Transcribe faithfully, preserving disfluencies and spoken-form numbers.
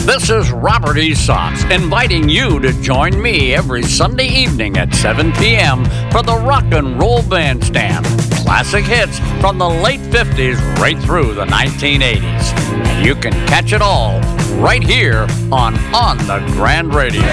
This is Robert Esops inviting you to join me every Sunday evening at seven p.m. for the Rock and Roll Bandstand. Classic hits from the late fifties right through the nineteen eighties. You can catch it all right here on On the Grand Radio.